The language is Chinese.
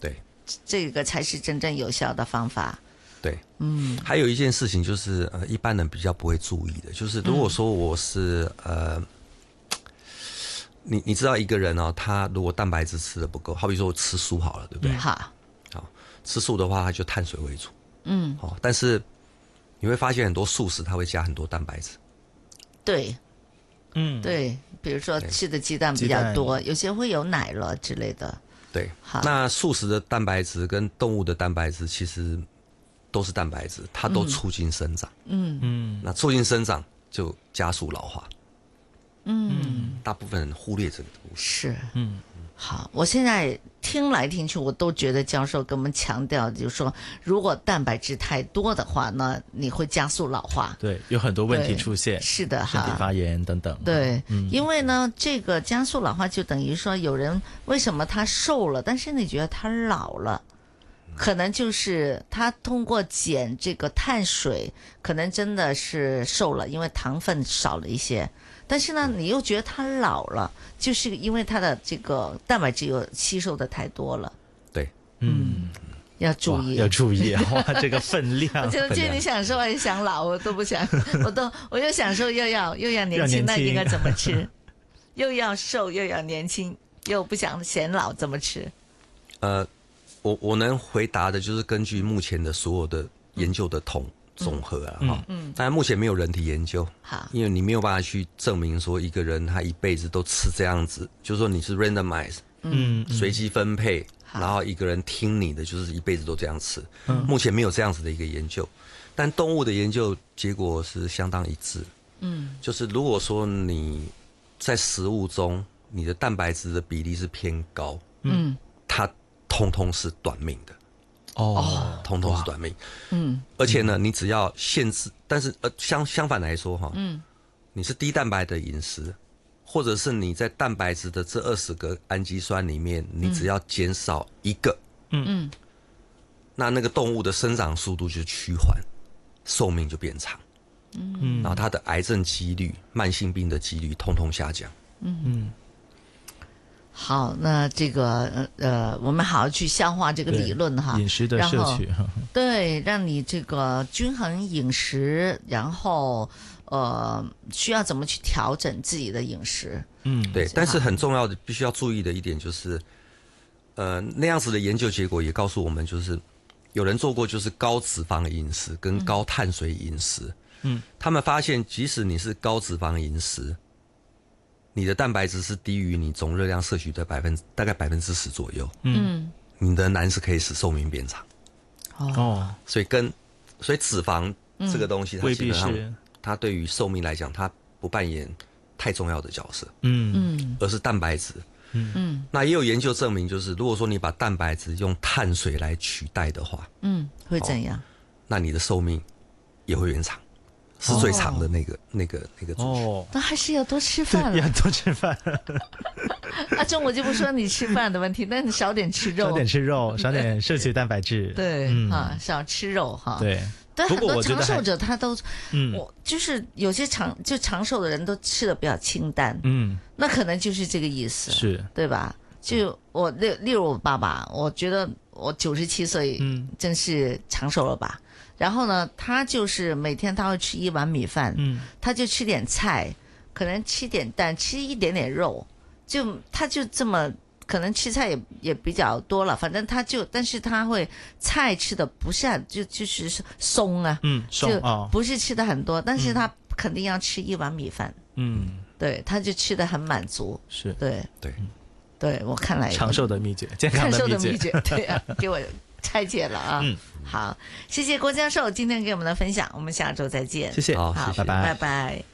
对， 这个才是真正有效的方法。 对，还有一件事情就是一般人比较不会注意的，就是如果说我是你知道一个人哦，他如果蛋白质吃的不够，好比说我吃素好了，对不对？ 好， 吃素的话，他就碳水为主。但是你会发现很多素食它会加很多蛋白质。 对，对，比如说吃的鸡蛋比较多，有些会有奶了之类的。 对，那素食的蛋白质跟动物的蛋白质其实都是蛋白质，它都促进生长。那促进生长就加速老化。大部分人忽略这个东西。 是，好，我现在听来听去，我都觉得教授跟我们强调，就是说，如果蛋白质太多的话呢，你会加速老化。 对，有很多问题出现， 是的， 身体发炎等等。 对，因为呢，这个加速老化就等于说，有人为什么他瘦了，但是你觉得他老了？可能就是他通过减这个碳水，可能真的是瘦了，因为糖分少了一些。但是呢，你又觉得他老了，就是因为他的这个蛋白质又吸收的太多了。 对， 要注意， 要注意啊！哇，这个分量， 我就你想瘦还是想老，我都不想，我又想瘦又要年轻，那应该怎么吃？又要瘦又要年轻，又不想显老，怎么吃？ 我能回答的就是根据目前的所有的研究的总和啊，当然目前没有人体研究， 好， 因为你没有办法去证明说一个人他一辈子都吃这样子，就是说你是 randomize，随机分配，然后一个人听你的，就是一辈子都这样吃，目前没有这样子的一个研究，但动物的研究结果是相当一致，就是如果说你在食物中你的蛋白质的比例是偏高，它通通是短命的。通通是短命。而且呢，你只要限制，但是相反来说哈，你是低蛋白的饮食，或者是你在蛋白质的这20个氨基酸里面，你只要减少一个，那个动物的生长速度就趋缓，寿命就变长，然后它的癌症几率、慢性病的几率通通下降。 好，那这个我们好好去消化这个理论哈， 饮食的摄取， 对，让你这个均衡饮食，然后需要怎么去调整自己的饮食？ 对，但是很重要的，必须要注意的一点就是，那样子的研究结果也告诉我们，就是有人做过就是高脂肪饮食跟高碳水饮食，他们发现即使你是高脂肪饮食，你的蛋白质是低于你总热量摄取的大概10%左右，你仍然是可以使寿命变长。所以脂肪这个东西，它基本上它对于寿命来讲，它不扮演太重要的角色，而是蛋白质。那也有研究证明，就是如果说你把蛋白质用碳水来取代的话， 会怎样？ 那你的寿命也会延长。是最长的那个族群。 那还是要多吃饭了， 要多吃饭。 中午就不说你吃饭的问题，但你少点吃肉， 少点摄取蛋白质。 对少吃肉哈。 对， 但很多长寿者他都，我就是有些长寿的人都吃的比较清淡，那可能就是这个意思， 是对吧？就我例如我爸爸，我觉得我97岁，真是长寿了吧。然后呢，他就是每天他会吃1碗米饭，他就吃点菜，可能吃点蛋，吃一点点肉，他就这么可能吃菜也比较多了，反正但是他会菜吃的不是很就是松啊，就不是吃的很多，但是他肯定要吃1碗米饭，对，他就吃的很满足， 是对，我看来长寿的秘诀，健康的秘诀， 对啊，给我拆解了啊。好，谢谢郭教授今天给我们的分享，我们下周再见。 谢谢， 好， 谢谢， 拜拜。